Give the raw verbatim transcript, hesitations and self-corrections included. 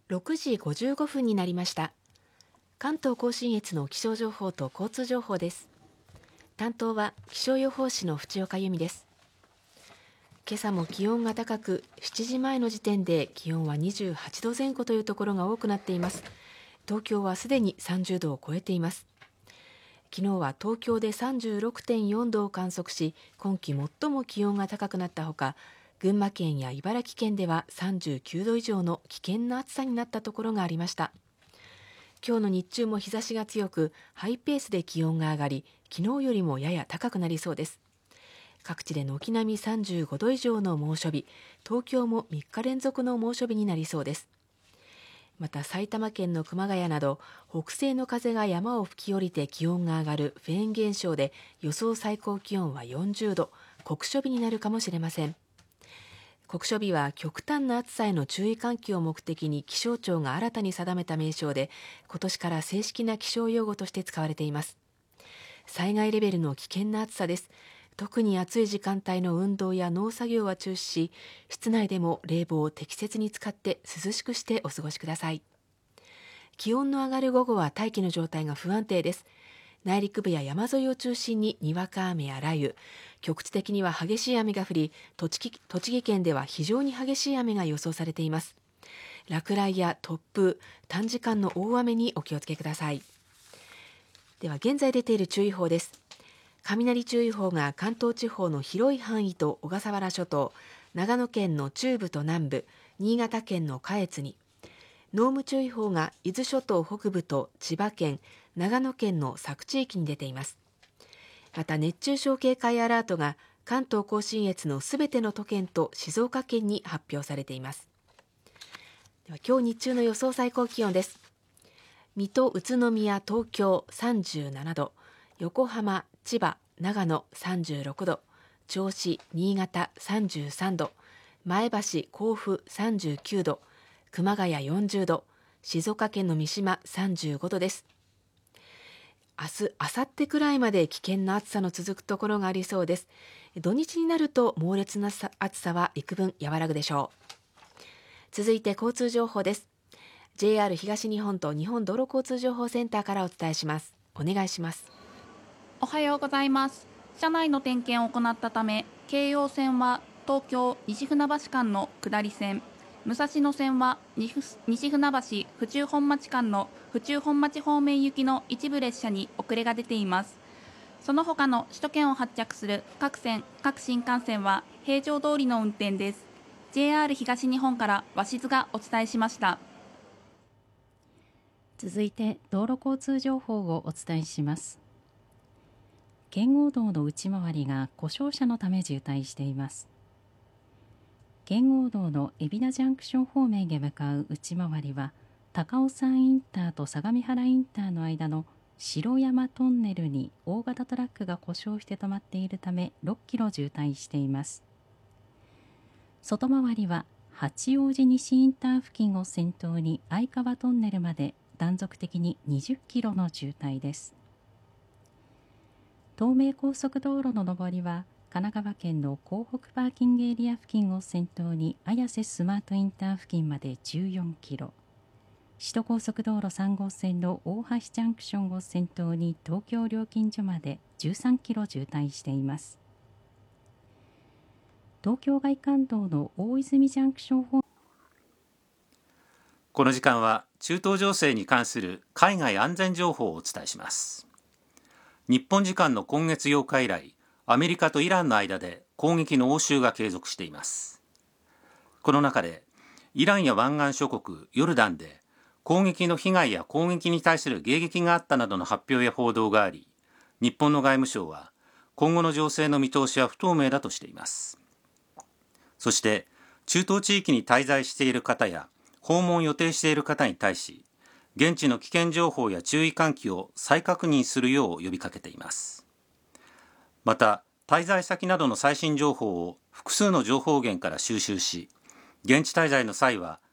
ろくじごじゅうごふんになりました。関東甲信越の気象情報と交通情報です。担当は気象予報士の淵岡由美です。今朝も気温が高く、しちじまえの時点で気温はにじゅうはちどぜん後というところが多くなっています。東京はすでにさんじゅうどを超えています。昨日は東京で さんじゅうろくてんよんどを観測し、今季最も気温が高くなったほか、群馬県や茨城県ではさんじゅうきゅうど以上の危険な暑さになったところがありました。今日の日中も日差しが強く、ハイペースで気温が上がり、昨日よりもやや高くなりそうです。各地で軒並みさんじゅうごど以上の猛暑日、東京もみっか連続の猛暑日になりそうです。また埼玉県の熊谷など北西の風が山を吹き降りて気温が上がるフェーン現象で、予想最高気温はよんじゅうど、酷暑日になるかもしれません。酷暑日は極端な暑さへの注意喚起を目的に気象庁が新たに定めた名称で、今年から正式な気象用語として使われています。災害レベルの危険な暑さです。特に暑い時間帯の運動や農作業は中止し、室内でも冷房を適切に使って涼しくしてお過ごしください。気温の上がる午後は大気の状態が不安定です。内陸部や山沿いを中心ににわか雨や雷雨、局地的には激しい雨が降り、栃木、栃木県では非常に激しい雨が予想されています。落雷や突風、短時間の大雨にお気をつけください。では現在出ている注意報です。雷注意報が関東地方の広い範囲と小笠原諸島、長野県の中部と南部、新潟県の下越に、濃霧注意報が伊豆諸島北部と千葉県、長野県の佐久地域に出ています。また熱中症警戒アラートが関東甲信越のすべての都県と静岡県に発表されています。では今日日中の予想最高気温です。水戸、宇都宮、東京さんじゅうななど、横浜、千葉、長野さんじゅうろくど、銚子、新潟さんじゅうさんど、前橋、甲府さんじゅうきゅうど、熊谷よんじゅうど、静岡県の三島さんじゅうごどです。明日、明後日くらいまで危険な暑さの続くところがありそうです。土日になると猛烈な暑さは幾分和らぐでしょう。続いて交通情報です。ジェイアール 東日本と日本道路交通情報センターからお伝えします。お願いします。 おはようございます。車内の点検を行ったため、京葉線は東京西船橋間の下り線、武蔵野線は西船橋府中本町間の府中本町方面行きの一部列車に遅れが出ています。その他の首都圏を発着する各線各新幹線は平常通りの運転です。 ジェイアール 東日本から鷲津がお伝えしました。 続いて道路交通情報をお伝えします。圏央道の内回りが故障車のため渋滞しています。圏央道の海老名ジャンクション方面へ向かう内回りは、高尾山インターと相模原インターの間の城山トンネルに大型トラックが故障して止まっているためろっキロ渋滞しています。外回りは八王子西インター付近を先頭に相川トンネルまで断続的ににじゅっキロの渋滞です。東名高速道路の上りは神奈川県の港北パーキングエリア付近を先頭に綾瀬スマートインター付近までじゅうよんキロ、首都高速道路さん号線の大橋ジャンクションを先頭に東京料金所までじゅうさんキロ渋滞しています。東京外環道の大泉ジャンクション方この時間は中東情勢に関する海外安全情報をお伝えします。日本時間の今月ようか以来、アメリカとイランの間で攻撃の応酬が継続しています。この中で、イランや湾岸諸国、ヨルダンで攻撃の被害や攻撃に対する迎撃があったなどの発表や報道があり、日本の外務省は今後の情勢の見通しは不透明だとしています。そして、中東地域に滞在している方や訪問を予定している方に対し、現地の危険情報や注意喚起を再確認するよう呼びかけています。また、滞在先などの最新情報を複数の情報源から収集し、現地滞在の際は